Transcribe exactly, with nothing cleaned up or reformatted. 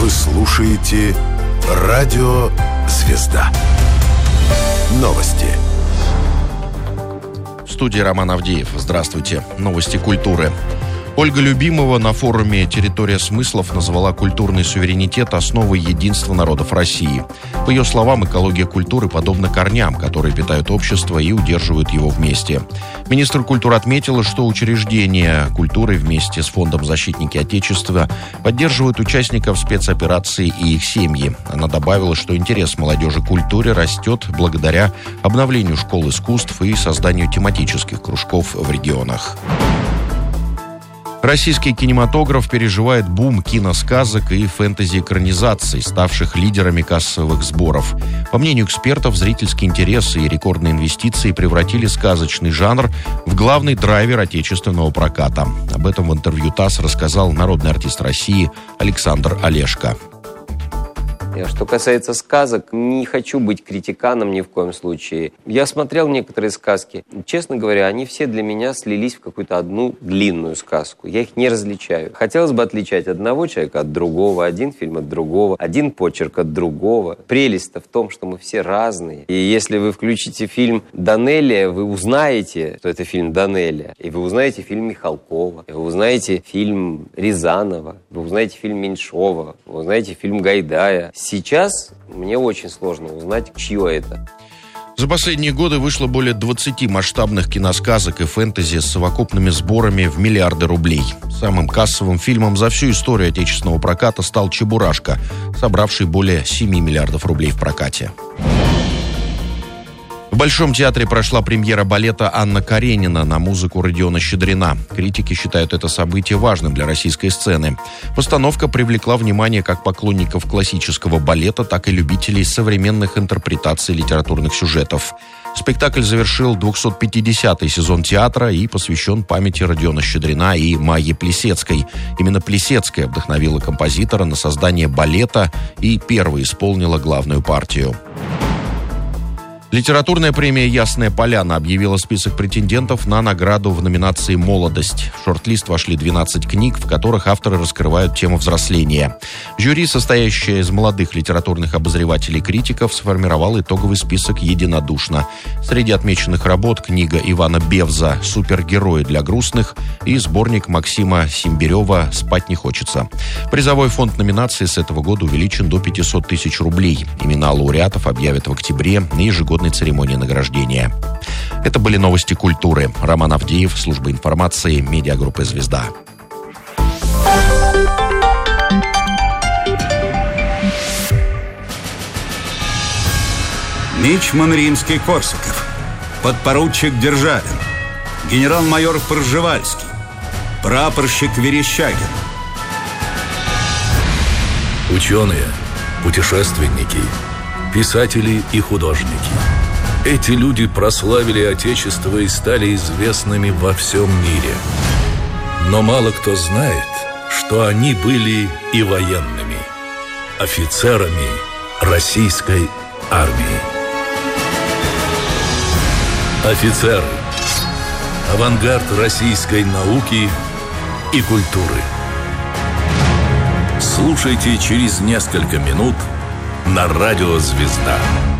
Вы слушаете Радио Звезда. Новости. В студии Роман Авдеев. Здравствуйте. Новости культуры. Ольга Любимова на форуме «Территория смыслов» назвала культурный суверенитет основой единства народов России. По ее словам, экология культуры подобна корням, которые питают общество и удерживают его вместе. Министр культуры отметила, что учреждения культуры вместе с Фондом «Защитники Отечества» поддерживают участников спецоперации и их семьи. Она добавила, что интерес молодежи к культуре растет благодаря обновлению школ искусств и созданию тематических кружков в регионах. Российский кинематограф переживает бум киносказок и фэнтези-экранизаций, ставших лидерами кассовых сборов. По мнению экспертов, зрительский интерес и рекордные инвестиции превратили сказочный жанр в главный драйвер отечественного проката. Об этом в интервью ТАСС рассказал народный артист России Александр Олешко. Что касается сказок, не хочу быть критиканом ни в коем случае. Я смотрел некоторые сказки. Честно говоря, они все для меня слились в какую-то одну длинную сказку. Я их не различаю. Хотелось бы отличать одного человека от другого, один фильм от другого, один почерк от другого. Прелесть-то в том, что мы все разные. И если вы включите фильм Данелия, вы узнаете, что это фильм Данелия. И вы узнаете фильм Михалкова. И вы узнаете фильм Рязанова. Вы узнаете фильм Меньшова. Вы узнаете фильм Гайдая. Сейчас мне очень сложно узнать, чье это. За последние годы вышло более двадцати масштабных киносказок и фэнтези с совокупными сборами в миллиарды рублей. Самым кассовым фильмом за всю историю отечественного проката стал «Чебурашка», собравший более семи миллиардов рублей в прокате. В Большом театре прошла премьера балета «Анна Каренина» на музыку Родиона Щедрина. Критики считают это событие важным для российской сцены. Постановка привлекла внимание как поклонников классического балета, так и любителей современных интерпретаций литературных сюжетов. Спектакль завершил двухсот пятидесятый сезон театра и посвящен памяти Родиона Щедрина и Майи Плисецкой. Именно Плисецкая вдохновила композитора на создание балета и первой исполнила главную партию. Литературная премия «Ясная поляна» объявила список претендентов на награду в номинации «Молодость». В шорт-лист вошли двенадцать книг, в которых авторы раскрывают тему взросления. Жюри, состоящее из молодых литературных обозревателей и критиков, сформировал итоговый список единодушно. Среди отмеченных работ книга Ивана Бевза «Супергерои для грустных» и сборник Максима Симбирева «Спать не хочется». Призовой фонд номинации с этого года увеличен до пятисот тысяч рублей. Имена лауреатов объявят в октябре на ежегодной церемонии награждения. Это были новости культуры. Роман Авдеев, служба информации, медиагруппы «Звезда». Мичман Римский-Корсаков, подпоручик Державин, генерал-майор Пржевальский, прапорщик Верещагин. Ученые, путешественники, писатели и художники. Эти люди прославили Отечество и стали известными во всем мире. Но мало кто знает, что они были и военными, офицерами российской армии. Офицеры – авангард российской науки и культуры. Слушайте через несколько минут на радио «Звезда».